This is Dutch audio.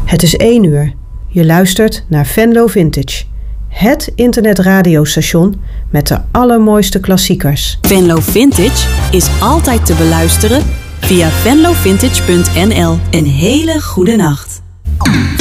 Het is 1 uur. Je luistert naar Venlo Vintage. Het internetradiostation met de allermooiste klassiekers. Venlo Vintage is altijd te beluisteren via venlovintage.nl. Een hele goede nacht.